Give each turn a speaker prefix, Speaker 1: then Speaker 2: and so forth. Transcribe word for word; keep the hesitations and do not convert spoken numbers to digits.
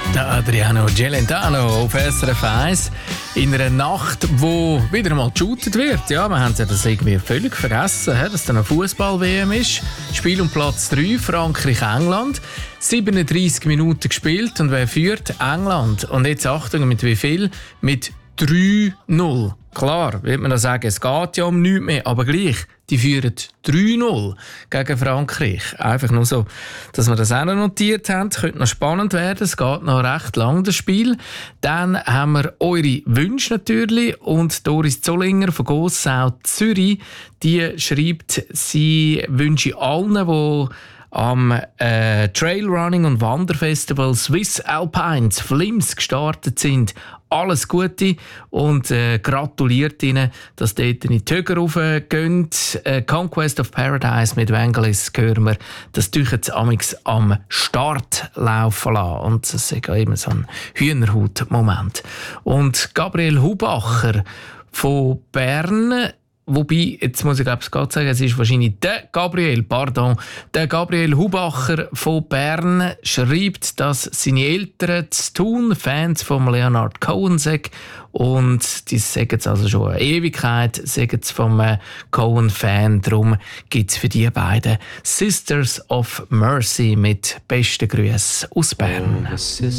Speaker 1: Der Adriano Celentano auf S R F eins in einer Nacht, wo wieder mal geshootet wird. Ja, wir haben ja das irgendwie völlig vergessen, dass da noch Fußball-W M ist. Spiel um Platz drei, Frankreich-England. siebenunddreissig Minuten gespielt und wer führt? England. Und jetzt Achtung, mit wie viel? Mit drei null. Klar, wird man da sagen, es geht ja um nichts mehr, aber gleich, die führen drei null gegen Frankreich. Einfach nur so, dass wir das auch noch notiert haben. Könnte noch spannend werden, es geht noch recht lang, das Spiel. Dann haben wir eure Wünsche natürlich und Doris Zollinger von Gossau Zürich, die schreibt, sie wünsche allen, die am äh, Trailrunning und Wanderfestival Swiss Alpines Flims gestartet sind, alles Gute und äh, gratuliert ihnen, dass dort in die Höhe raufgehen. Äh, Conquest of Paradise mit Vangelis hören wir, das tüchen sie amigs am Start laufen lassen. Und das ist eben so ein Hühnerhaut-Moment. Und Gabriel Hubacher von Bern, wobei, jetzt muss ich glaube ich gerade sagen, es ist wahrscheinlich der Gabriel, pardon, der Gabriel Hubacher von Bern schreibt, dass seine Eltern zu tun Fans von Leonard Cohen sind und die sagen es also schon eine Ewigkeit, sagen es vom äh, Cohen-Fan, darum gibt es für die beiden Sisters of Mercy mit besten Grüßen aus Bern.